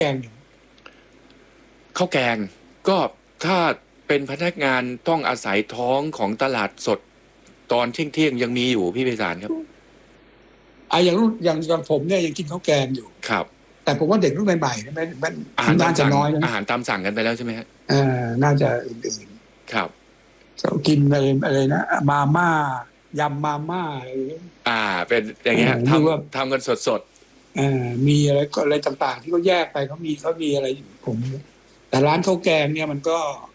แกงอยู่ข้าวแกงก็ถ้าเป็นพนักงานต้องอาศัยท้องของตลาดสดตอนเที่ยงยังมีอยู่พี่ไพศาลครับอย่างรุ่นอย่างผมเนี่ยยังกินข้าวแกงอยู่ครับแต่ผมว่าเด็กรุ่นใหม่ๆเนี่ยมันอาหารตาน่ามสั่งจะน้อยนะอาหารตามสั่งกันไปแล้วใช่ไหมฮะน่าจะอื่นครับๆเรากินอะไรนะมาม่ายำมาม่าอะไรอย่างเงี้ยเป็นอย่างเงี้ยหรือว่าทำกันสดมีอะไรก็อะไรต่างๆที่เขาแยกไปเขามีอะไรผมแต่ร้านข้าวแกงเนี่ยมันก็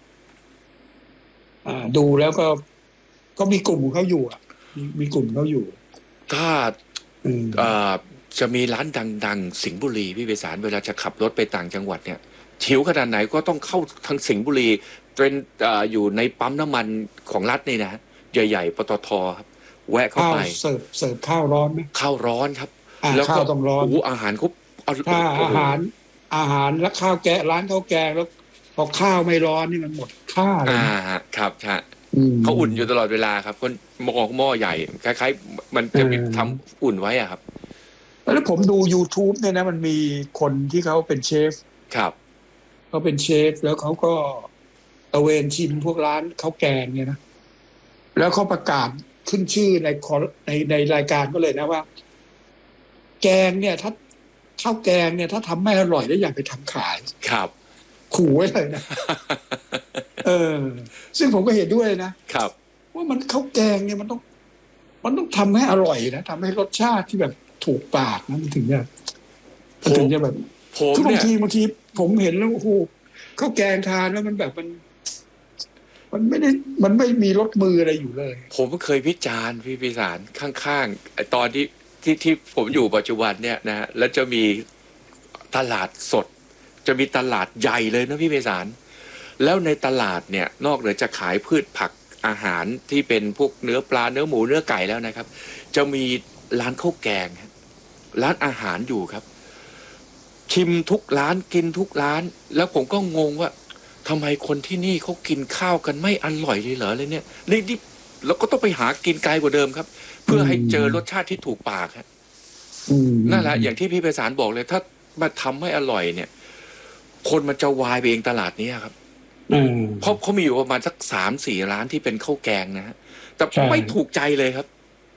ดูแล้วก็มีกลุ่มของเขาอยู่มีกลุ่มเขาอยู่ๆถ้าอืมเอ่อจะมีร้านดังๆสิงห์บุรีพี่ไพศาลเวลาจะขับรถไปต่างจังหวัดเนี่ยหิวขนาดไหนก็ต้องเข้าทางสิงห์บุรีเป็นอยู่ในปั๊มน้ำมันของรัฐนี่นะใหญ่ๆปตทครับแวะเข้าข้าวไปเสิร์ฟข้าวร้อนไหมข้าวร้อนครับแล้วก็ข้าวต้องร้อนอาหารเขาถ้าโอ้โหอาหารและข้าวแกะร้านข้าวแกงแล้วพอข้าวไม่ร้อนนี่มันหมดค่าเลยครับใช่อืมเขาอุ่นอยู่ตลอดเวลาครับคนหม้อใหญ่คล้ายๆมันจะมีทำอุ่นไว้อะครับแล้วผมดู YouTube เนี่ยนะมันมีคนที่เขาเป็นเชฟครับเขาเป็นเชฟแล้วเขาก็ตะเวนชิมพวกร้านข้าวแกงเนี่ยนะแล้วเขาประกาศขึ้นชื่อในรายการก็เลยนะว่าแกงเนี่ยถ้าข้าวแกงเนี่ยถ้าทำไม่อร่อยแล้วอย่าไปทำขายครับขู่ไว้เลยนะเออซึ่งผมก็เห็นด้วยนะครับว่ามันข้าวแกงเนี่ยมันต้องทำให้อร่อยนะทำให้รสชาติที่แบบถูกปากนะมันถึงจะแบบผมคือบางเนี่ยทีผมเห็นแล้วโอ้โหข้าวแกงทานแล้วมันแบบมันไม่ได้มันไม่มีรสมืออะไรอยู่เลยผมเคยวิจารณ์พี่พิสารข้างๆไอ้ตอนที่ผมอยู่ปัจจุบันเนี่ยนะฮะแล้วจะมีตลาดสดจะมีตลาดใหญ่เลยนะพี่พิสารแล้วในตลาดเนี่ยนอกเหนือจะขายพืชผักอาหารที่เป็นพวกเนื้อปลาเนื้อหมูเนื้อไก่แล้วนะครับจะมีร้านข้าวแกงร้านอาหารอยู่ครับชิมทุกร้านกินทุกร้านแล้วผมก็งงว่าทำไมคนที่นี่เขากินข้าวกันไม่อร่อยเลยเหรอเลยเนี่ยนี่แล้วก็ต้องไปหากินไกลกว่าเดิมครับเพื่อให้เจอรสชาติที่ถูกปากฮะนั่นแหละอย่างที่พี่ไพศาลบอกเลยถ้ามาทำให้อร่อยเนี่ยคนมันจะวายไปเองตลาดนี้ครับเพราะเขามีอยู่ประมาณสัก3-4ร้านที่เป็นข้าวแกงนะฮะแต่ไม่ถูกใจเลยครับ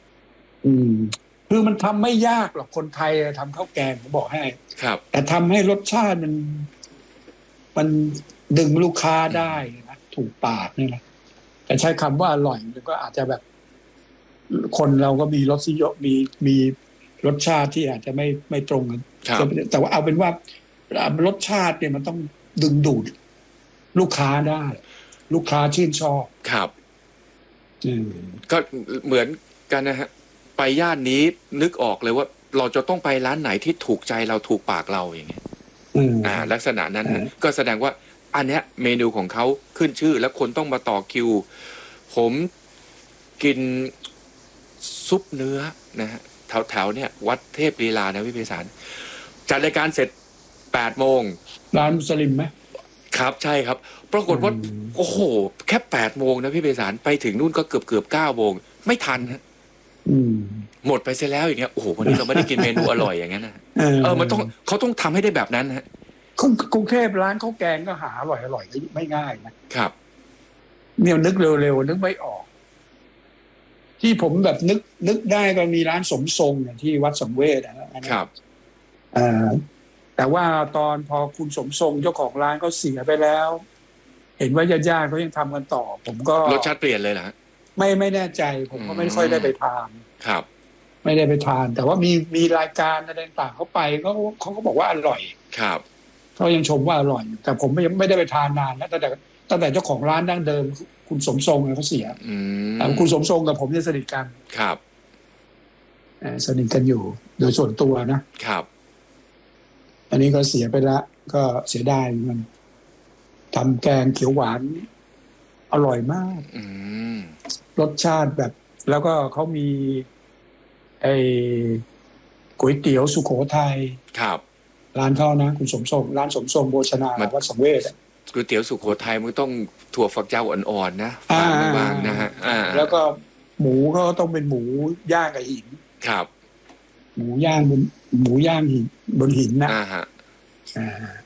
คือมันทำไม่ยากหรอกคนไทยทำข้าวแกงผมบอกให้ครับแต่ทำให้รสชาติมันดึงลูกค้าได้นะถูกปากนี่แหละแต่ใช้คำว่าอร่อยมันก็อาจจะแบบคนเราก็มีรสนิยมมีรสชาติที่อาจจะไม่ตรงกันแต่ว่าเอาเป็นว่ารสชาติเนี่ยมันต้องดึงดูดลูกค้าได้ลูกค้าชื่นชอบครับก็เหมือนกันนะฮะไปย่านนี้นึกออกเลยว่าเราจะต้องไปร้านไหนที่ถูกใจเราถูกปากเราอย่างเงี้ยลักษณะนั้นก็แสดงว่าอันเนี้ยเมนูของเขาขึ้นชื่อแล้วคนต้องมาต่อคิวผมกินซุปเนื้อนะฮะแถวเนี่ยวัดเทพลีลานะพี่ไพศาลจัดรายการเสร็จ8 โมงร้านมุสลิมไหมครับใช่ครับปรากฏว่าโอ้โหแค่8 โมงนะพี่ไพศาลไปถึงนู่นก็เกือบ9 โมงไม่ทันฮะหมดไปเสียแล้วอย่างเงี้ยโอ้โหวันนี้เราไม่ได้กินเมนูอร่อยอย่างนั้นนะมันต้องเขาต้องทำให้ได้แบบนั้นฮะกรุงเทพร้านข้าวแกงก็หาอร่อยไม่ง่ายนะครับเนี่ยนึกเร็วนึกไม่ออกที่ผมแบบนึกได้ก็มีร้านสมทรงที่วัดสังเวชนะครับแต่ว่าตอนพอคุณสมทรงเจ้าของร้านเขาเสียไปแล้วเห็นว่าญาติเขายังทำกันต่อผมก็รสชาติเปลี่ยนเลยนะไม่แน่ใจผมก็ไม่ค่อยได้ไปทานครับไม่ได้ไปทานแต่ว่ามีรายการอะไรต่างเขาไปเขาก็บอกว่าอร่อยครับเขายังชมว่าอร่อยแต่ผมไม่ได้ไปทานนานแล้วตั้งแต่เจ้าของร้านดั้งเดิมคุณสมทรงเขาเสียคุณสมทรงกับผมเนี่ยสนิทกันครับสนิทกันอยู่โดยส่วนตัวนะครับอันนี้ก็เสียไปแล้วก็เสียดายมันทำแกงเขียวหวานอร่อยมากรสชาติแบบแล้วก็เขามีไอ้ก๋วยเตี๋ยวสุโขทัยครับร้านเขานะคุณสมทรงร้านสมทรงโภชนาวัดสังเวชก๋วยเตี๋ยวสุโขทัยมันต้องถั่วฝักยาวอ่อนๆนะฝานบางนะฮะแล้วก็หมูก็ต้องเป็นหมูย่างกับหินครับหมูย่างหินบนหินนะ